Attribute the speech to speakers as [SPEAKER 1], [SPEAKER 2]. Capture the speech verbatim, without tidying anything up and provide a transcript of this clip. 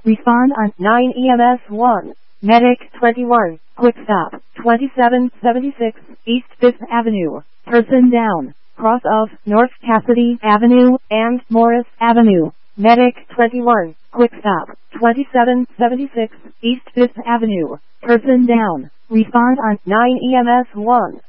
[SPEAKER 1] Respond on nine E M S one. Medic twenty-one. Quick stop. twenty-seven seventy-six East fifth Avenue. Person down. Cross of North Cassidy Avenue and Morris Avenue. Medic twenty-one. Quick stop. twenty-seven seventy-six East fifth Avenue. Person down. Respond on nine E M S one.